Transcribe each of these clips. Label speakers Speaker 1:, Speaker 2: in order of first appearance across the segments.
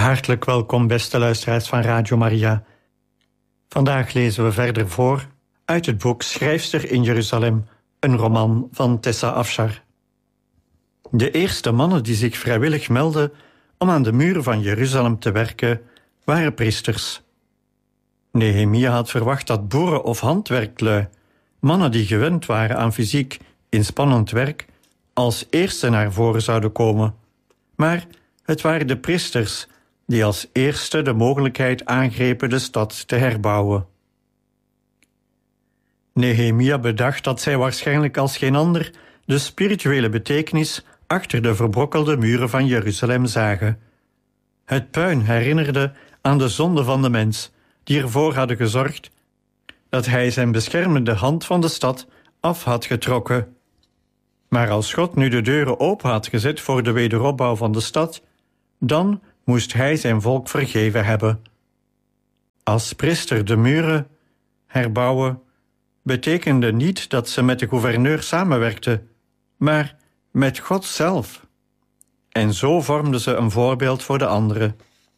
Speaker 1: Hartelijk welkom, beste luisteraars van Radio Maria. Vandaag lezen we verder voor uit het boek Schrijfster in Jeruzalem, een roman van Tessa Afshar. De eerste mannen die zich vrijwillig meldden om aan de muren van Jeruzalem te werken, waren priesters. Nehemia had verwacht dat boeren of handwerklui, mannen die gewend waren aan fysiek inspannend werk, als eerste naar voren zouden komen. Maar het waren de priesters die als eerste de mogelijkheid aangrepen de stad te herbouwen. Nehemia bedacht dat zij waarschijnlijk als geen ander de spirituele betekenis achter de verbrokkelde muren van Jeruzalem zagen. Het puin herinnerde aan de zonde van de mens, die ervoor hadden gezorgd dat hij zijn beschermende hand van de stad af had getrokken. Maar als God nu de deuren open had gezet voor de wederopbouw van de stad, dan moest hij zijn volk vergeven hebben. Als priester de muren herbouwen betekende niet dat ze met de gouverneur samenwerkten, maar met God zelf. En zo vormden ze een voorbeeld voor de anderen.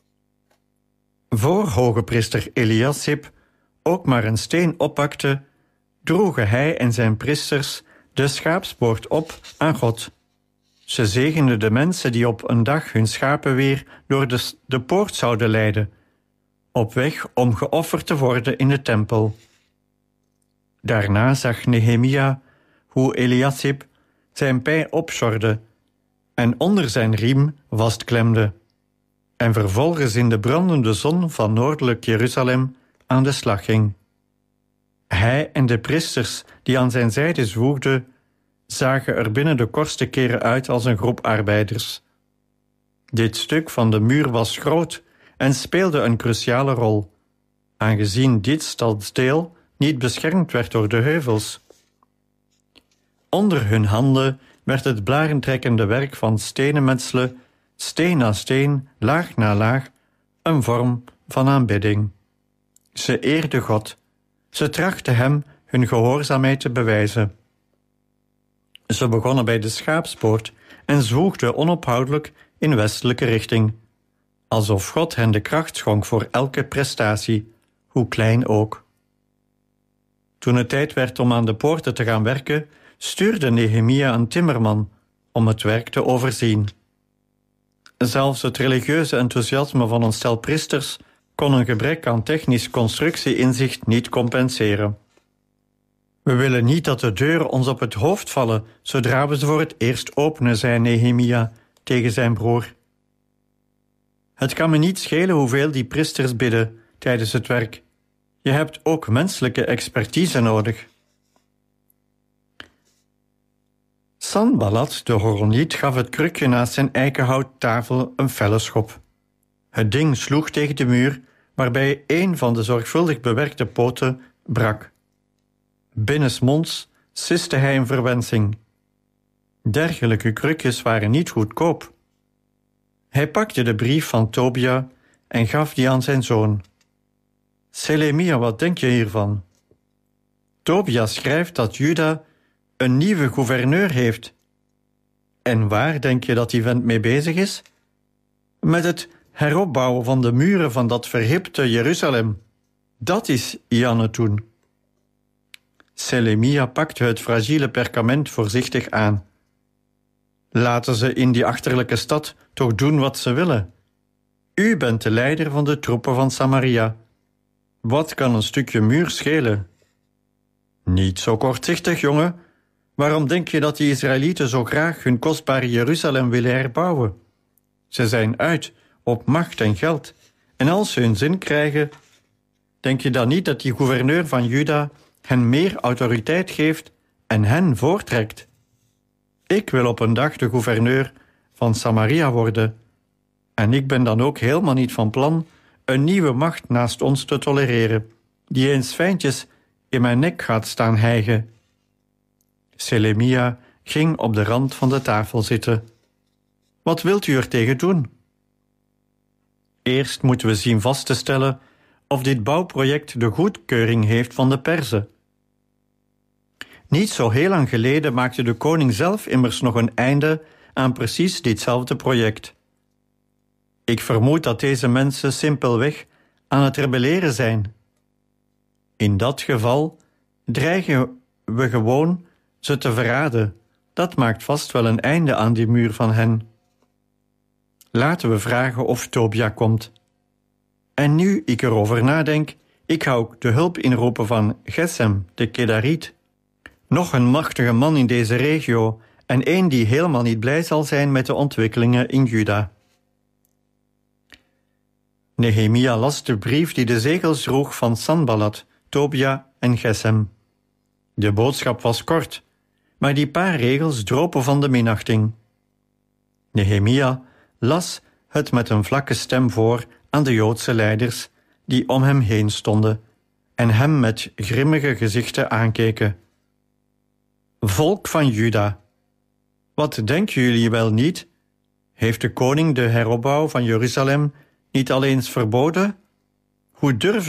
Speaker 1: Voor hoge priester Eliasib ook maar een steen oppakte, droegen hij en zijn priesters de schaapspoort op aan God. Ze zegenden de mensen die op een dag hun schapen weer door de poort zouden leiden, op weg om geofferd te worden in de tempel. Daarna zag Nehemia hoe Eliasib zijn pij opsjorde en onder zijn riem vastklemde, en vervolgens in de brandende zon van noordelijk Jeruzalem aan de slag ging. Hij en de priesters die aan zijn zijde zwoegden, zagen er binnen de kortste keren uit als een groep arbeiders. Dit stuk van de muur was groot en speelde een cruciale rol, aangezien dit stadsdeel niet beschermd werd door de heuvels. Onder hun handen werd het blarentrekkende werk van stenen metselen, steen na steen, laag na laag, een vorm van aanbidding. Ze eerden God. Ze trachtten hem hun gehoorzaamheid te bewijzen. Ze begonnen bij de schaapspoort en zwoegden onophoudelijk in westelijke richting, alsof God hen de kracht schonk voor elke prestatie, hoe klein ook. Toen het tijd werd om aan de poorten te gaan werken, stuurde Nehemia een timmerman om het werk te overzien. Zelfs het religieuze enthousiasme van een stel priesters kon een gebrek aan technisch constructie-inzicht niet compenseren. We willen niet dat de deuren ons op het hoofd vallen zodra we ze voor het eerst openen, zei Nehemia tegen zijn broer. Het kan me niet schelen hoeveel die priesters bidden tijdens het werk. Je hebt ook menselijke expertise nodig. Sanballat, de Horoniet, gaf het krukje naast zijn eikenhouttafel een felle schop. Het ding sloeg tegen de muur, waarbij een van de zorgvuldig bewerkte poten brak. Binnensmonds siste hij een verwensing. Dergelijke krukjes waren niet goedkoop. Hij pakte de brief van Tobia en gaf die aan zijn zoon. Selemia, wat denk je hiervan? Tobia schrijft dat Juda een nieuwe gouverneur heeft. En waar denk je dat die vent mee bezig is? Met het heropbouwen van de muren van dat verhipte Jeruzalem. Dat is Janne toen. Selemia pakte het fragiele perkament voorzichtig aan. Laten ze in die achterlijke stad toch doen wat ze willen. U bent de leider van de troepen van Samaria. Wat kan een stukje muur schelen? Niet zo kortzichtig, jongen. Waarom denk je dat die Israëlieten zo graag hun kostbare Jeruzalem willen herbouwen? Ze zijn uit op macht en geld. En als ze hun zin krijgen, denk je dan niet dat die gouverneur van Juda hen meer autoriteit geeft en hen voortrekt? Ik wil op een dag de gouverneur van Samaria worden. En ik ben dan ook helemaal niet van plan een nieuwe macht naast ons te tolereren, die eens fijntjes in mijn nek gaat staan hijgen. Selemia ging op de rand van de tafel zitten. Wat wilt u er tegen doen? Eerst moeten we zien vast te stellen of dit bouwproject de goedkeuring heeft van de Perzen. Niet zo heel lang geleden maakte de koning zelf immers nog een einde aan precies ditzelfde project. Ik vermoed dat deze mensen simpelweg aan het rebelleren zijn. In dat geval dreigen we gewoon ze te verraden. Dat maakt vast wel een einde aan die muur van hen. Laten we vragen of Tobia komt. En nu ik erover nadenk, ik ga ook de hulp inroepen van Gesem, de Kedariet. Nog een machtige man in deze regio en één die helemaal niet blij zal zijn met de ontwikkelingen in Juda. Nehemia las de brief die de zegels droeg van Sanballat, Tobia en Gesem. De boodschap was kort, maar die paar regels dropen van de minachting. Nehemia las het met een vlakke stem voor aan de Joodse leiders die om hem heen stonden en hem met grimmige gezichten aankeken. Volk van Juda, wat denken jullie wel niet? Heeft de koning de heropbouw van Jeruzalem niet al eens verboden? Hoe durven